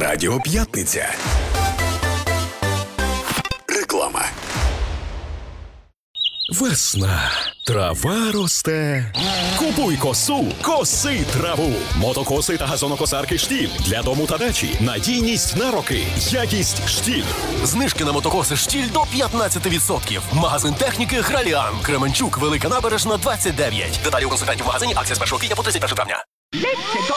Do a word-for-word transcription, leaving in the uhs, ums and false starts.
Радіо П'ятниця. Реклама. Весна. Трава росте. Купуй косу, коси траву. Мотокоси та газонокосарки «Штіль» для дому та дачі. Надійність на роки. Якість «Штіль». Знижки на мотокоси «Штіль» до п'ятнадцять відсотків. Магазин техніки «Граліан». Кременчук, Велика Набережна, двадцять дев'ять. Деталі у консультантів в магазині. Акція з першого квітня по тридцять перше травня. Let's go